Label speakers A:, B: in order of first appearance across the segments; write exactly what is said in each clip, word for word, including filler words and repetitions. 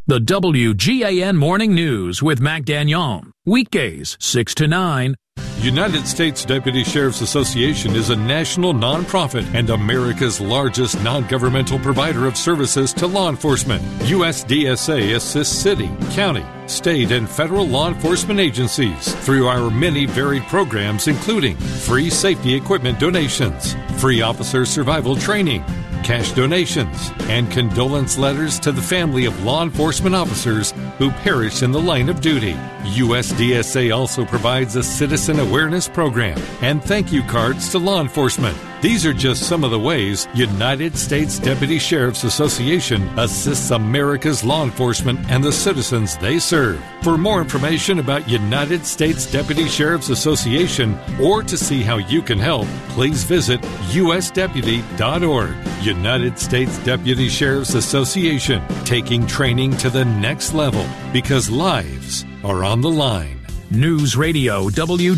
A: The W G A N Morning News with Mac Dagnon. Weekdays, six to nine.
B: United States Deputy Sheriff's Association is a national nonprofit and America's largest non-governmental provider of services to law enforcement. U S D S A assists city, county, state, and federal law enforcement agencies through our many varied programs, including free safety equipment donations, free officer survival training, cash donations, and condolence letters to the family of law enforcement officers who perish in the line of duty. U S D S A also provides a citizen awareness program and thank you cards to law enforcement. These are just some of the ways United States Deputy Sheriff's Association assists America's law enforcement and the citizens they serve. For more information about United States Deputy Sheriff's Association or to see how you can help, please visit U S deputy dot org. United States Deputy Sheriff's Association, taking training to the next level because lives are on the line.
A: News Radio W.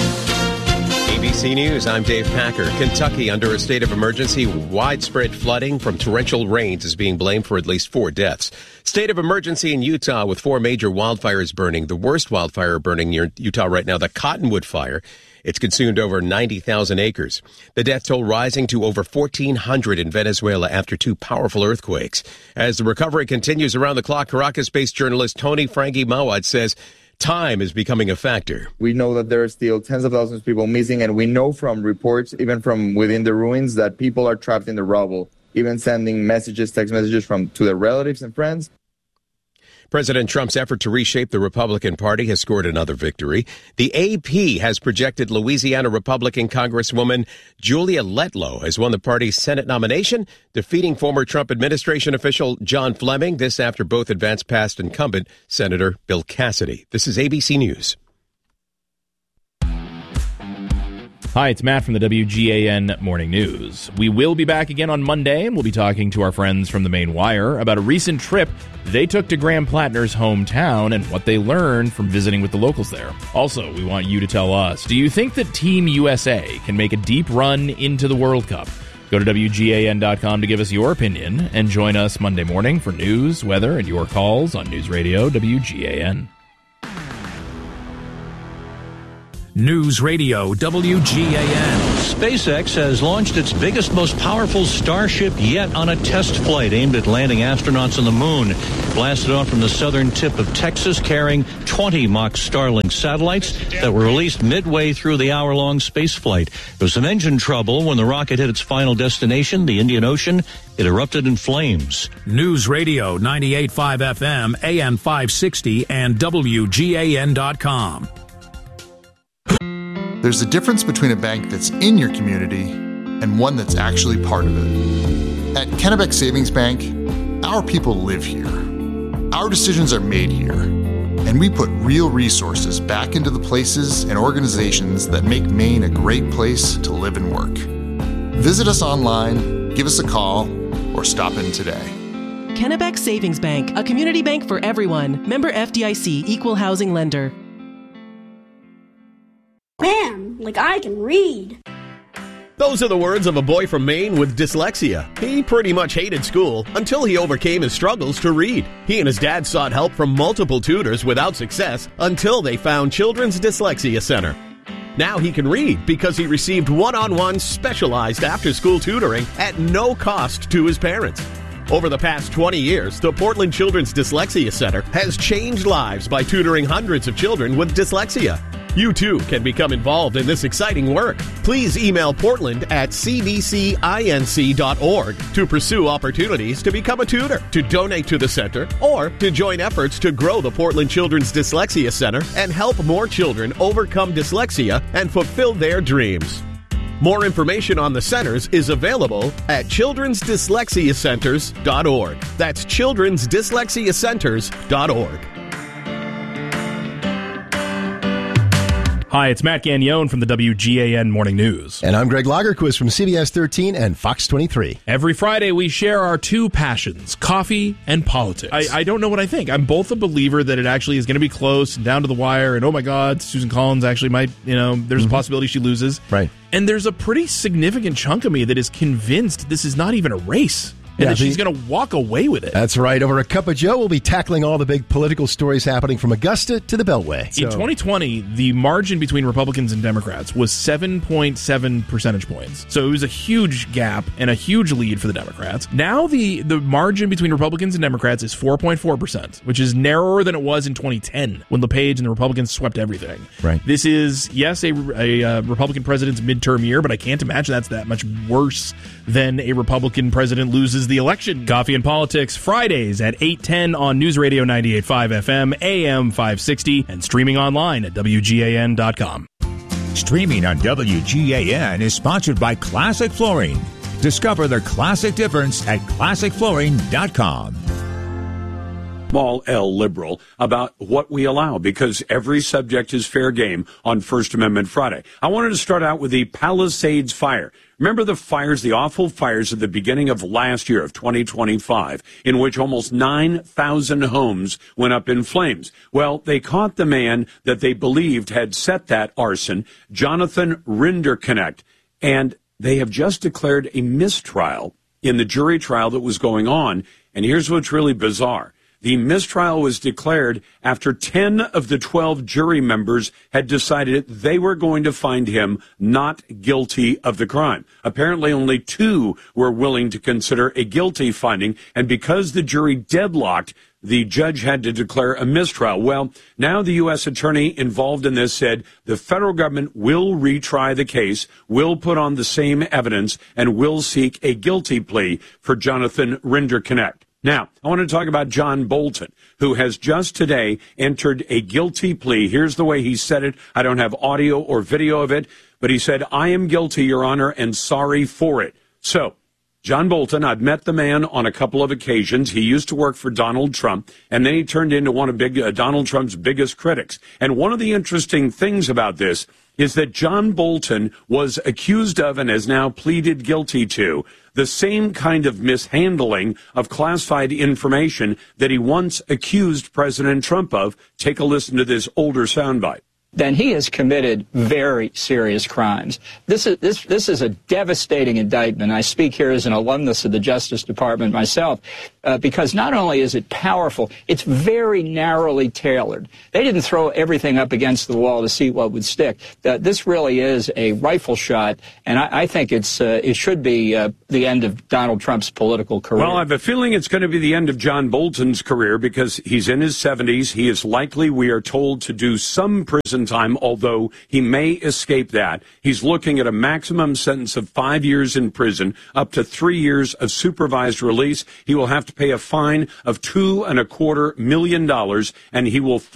C: A B C News, I'm Dave Packer. Kentucky under a state of emergency. Widespread flooding from torrential rains is being blamed for at least four deaths. State of emergency in Utah with four major wildfires burning. The worst wildfire burning near Utah right now, the Cottonwood Fire. It's consumed over ninety thousand acres. The death toll rising to over fourteen hundred in Venezuela after two powerful earthquakes. As the recovery continues around the clock, Caracas-based journalist Tony Frankie Mawad says time is becoming a factor.
D: We know that there are still tens of thousands of people missing, and we know from reports, even from within the ruins, that people are trapped in the rubble, even sending messages, text messages from to their relatives and friends.
C: President Trump's effort to reshape the Republican Party has scored another victory. The A P has projected Louisiana Republican Congresswoman Julia Letlow has won the party's Senate nomination, defeating former Trump administration official John Fleming. This after both advanced past incumbent Senator Bill Cassidy. This is A B C News.
E: Hi, it's Matt from the W G A N Morning News. We will be back again on Monday, and we'll be talking to our friends from the Maine Wire about a recent trip they took to Graham Plattner's hometown and what they learned from visiting with the locals there. Also, we want you to tell us, do you think that Team U S A can make a deep run into the World Cup? Go to W G A N dot com to give us your opinion, and join us Monday morning for news, weather, and your calls on News Radio W G A N.
A: News Radio W G A N.
F: SpaceX has launched its biggest, most powerful Starship yet on a test flight aimed at landing astronauts on the moon. Blasted off from the southern tip of Texas, carrying twenty mock Starlink satellites that were released midway through the hour-long space flight. There was some engine trouble when the rocket hit its final destination, the Indian Ocean. It erupted in flames.
A: News Radio ninety-eight point five F M, A M five sixty, and W G A N dot com.
G: There's a difference between a bank that's in your community and one that's actually part of it. At Kennebec Savings Bank, our people live here. Our decisions are made here, and we put real resources back into the places and organizations that make Maine a great place to live and work. Visit us online, give us a call, or stop in today.
H: Kennebec Savings Bank, a community bank for everyone. Member F D I C, Equal Housing Lender.
I: Man, like I can read.
J: Those are the words of a boy from Maine with dyslexia. He pretty much hated school until he overcame his struggles to read. He and his dad sought help from multiple tutors without success until they found Children's Dyslexia Center. Now he can read because he received one-on-one specialized after-school tutoring at no cost to his parents. Over the past twenty years, the Portland Children's Dyslexia Center has changed lives by tutoring hundreds of children with dyslexia. You too can become involved in this exciting work. Please email Portland at c d c inc dot org to pursue opportunities to become a tutor, to donate to the center, or to join efforts to grow the Portland Children's Dyslexia Center and help more children overcome dyslexia and fulfill their dreams. More information on the centers is available at children's dyslexia centers dot org. That's children's dyslexia centers dot org.
E: Hi, it's Matt Gagnon from the W G A N Morning News.
K: And I'm Greg Lagerquist from C B S thirteen and Fox twenty-three.
L: Every Friday, we share our two passions, coffee and politics.
E: I, I don't know what I think. I'm both a believer that it actually is going to be close and down to the wire, and oh my God, Susan Collins actually might, you know, there's mm-hmm. a possibility she loses.
K: Right.
E: And there's a pretty significant chunk of me that is convinced this is not even a race.
L: and
K: Yeah,
L: that she's
K: the-
L: going to walk away with it.
K: That's right. Over a cup of Joe, we'll be tackling all the big political stories happening from Augusta to the Beltway. So,
L: In twenty twenty, the margin between Republicans and Democrats was seven point seven percentage points. So it was a huge gap and a huge lead for the Democrats. Now the, the margin between Republicans and Democrats is four point four percent, which is narrower than it was in twenty ten when LePage and the Republicans swept everything.
K: Right.
L: This is, yes, a, a, uh Republican president's midterm year, but I can't imagine that's that much worse than a Republican president loses the election. Coffee and Politics, Fridays at eight ten on News Radio ninety-eight point five F M, A M five sixty, and streaming online at W G A N dot com.
M: Streaming on W G A N is sponsored by Classic Flooring. Discover the classic difference at classic flooring dot com.
N: Small L liberal about what we allow, because every subject is fair game on First Amendment Friday. I wanted to start out with the Palisades fire. Remember the fires, the awful fires at the beginning of last year of twenty twenty-five, in which almost nine thousand homes went up in flames. Well, they caught the man that they believed had set that arson, Jonathan Rinderknecht, and they have just declared a mistrial in the jury trial that was going on. And here's what's really bizarre. The mistrial was declared after ten of the twelve jury members had decided they were going to find him not guilty of the crime. Apparently only two were willing to consider a guilty finding, and because the jury deadlocked, the judge had to declare a mistrial. Well, now the U S attorney involved in this said the federal government will retry the case, will put on the same evidence, and will seek a guilty plea for Jonathan Rinderknecht. Now, I want to talk about John Bolton, who has just today entered a guilty plea. Here's the way he said it. I don't have audio or video of it, but he said, "I am guilty, Your Honor, and sorry for it." So, John Bolton, I've met the man on a couple of occasions. He used to work for Donald Trump, and then he turned into one of big, uh, Donald Trump's biggest critics. And one of the interesting things about this is that John Bolton was accused of and has now pleaded guilty to the same kind of mishandling of classified information that he once accused President Trump of. Take a listen to this older soundbite.
O: Then he has committed very serious crimes. This is this this is a devastating indictment. I speak here as an alumnus of the Justice Department myself, uh, because not only is it powerful, it's very narrowly tailored. They didn't throw everything up against the wall to see what would stick. Uh, this really is a rifle shot, and I, I think it's uh, it should be uh, the end of Donald Trump's political career.
N: Well, I have a feeling it's going to be the end of John Bolton's career, because he's in his seventies. He is likely, we are told, to do some prison time, although he may escape that. He's looking at a maximum sentence of five years in prison, up to three years of supervised release. He will have to pay a fine of two and a quarter million dollars, and he will